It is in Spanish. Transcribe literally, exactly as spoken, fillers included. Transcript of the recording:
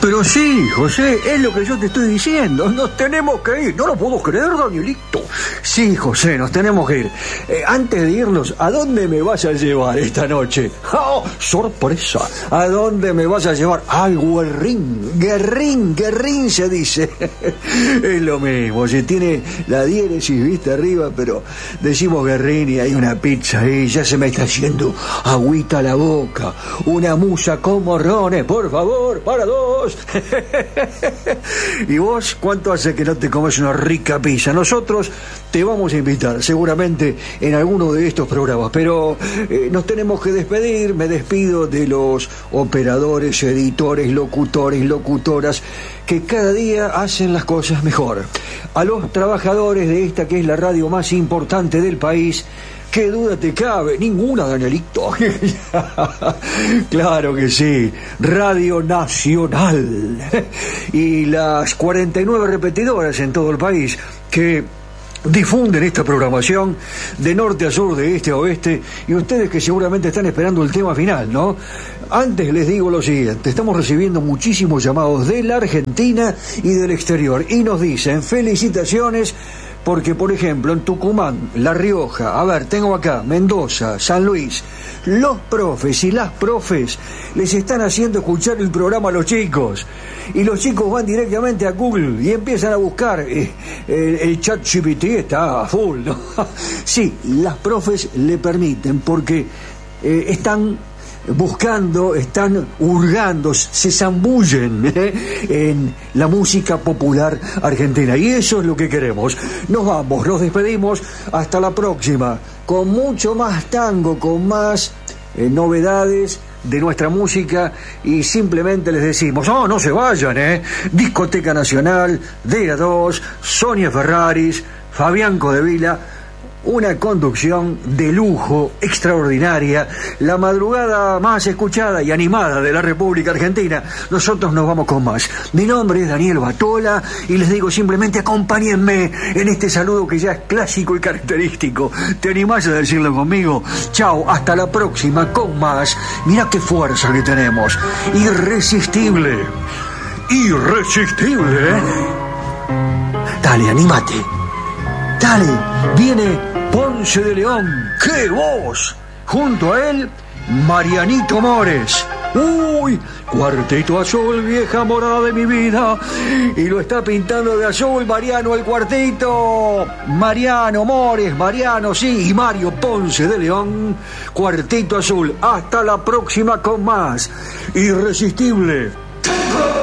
Pero sí, José, es lo que yo te estoy diciendo. Nos tenemos que ir. No lo puedo creer, Danielito. Sí, José, nos tenemos que ir. Eh, antes de irnos, ¿a dónde me vas a llevar esta noche? ¡Oh, sorpresa! ¿A dónde me vas a llevar? ¡Ay, Guerrín! Guerrín, Guerrín se dice. Es lo mismo, se tiene la diéresis, viste, arriba, pero decimos Guerrín y hay una pizza ahí. Ya se me está haciendo agüita a la boca. Una musa con morrones, por favor, para dos. ¿Y vos cuánto hace que no te comes una rica pizza? Nosotros te vamos a invitar seguramente en alguno de estos programas, pero eh, nos tenemos que despedir. Me despido de los operadores, editores, locutores, locutoras que cada día hacen las cosas mejor. A los trabajadores de esta que es la radio más importante del país. ¿Qué duda te cabe? Ninguna, Danielito. Claro que sí. Radio Nacional. Y las cuarenta y nueve repetidoras en todo el país que difunden esta programación de norte a sur, de este a oeste, y ustedes que seguramente están esperando el tema final, ¿no? Antes les digo lo siguiente: estamos recibiendo muchísimos llamados de la Argentina y del exterior, y nos dicen felicitaciones. Porque, por ejemplo, en Tucumán, La Rioja, a ver, tengo acá, Mendoza, San Luis, los profes y las profes les están haciendo escuchar el programa a los chicos. Y los chicos van directamente a Google y empiezan a buscar. Eh, el, el chat G P T está a full, ¿no? Sí, las profes le permiten porque eh, están buscando, están hurgando, se zambullen ¿eh? en la música popular argentina, y eso es lo que queremos. Nos vamos, nos despedimos, hasta la próxima, con mucho más tango, con más eh, novedades de nuestra música, y simplemente les decimos, no, no se vayan, ¿eh? Discoteca Nacional, D A dos, Sonia Ferraris, Fabián Codevila. Una conducción de lujo, extraordinaria, la madrugada más escuchada y animada de la República Argentina. Nosotros nos vamos con más. Mi nombre es Daniel Batola y les digo simplemente acompáñenme en este saludo que ya es clásico y característico. ¿Te animás a decirlo conmigo? Chao, hasta la próxima con más. Mirá qué fuerza que tenemos. Irresistible. Irresistible, ¿eh? Dale, anímate. Dale, viene Ponce de León. ¡Qué voz! Junto a él, Marianito Mores. ¡Uy! Cuarteto azul, vieja morada de mi vida. Y lo está pintando de azul Mariano, el cuarteto. Mariano Mores, Mariano, sí, y Mario Ponce de León. Cuarteto azul. Hasta la próxima con más. Irresistible.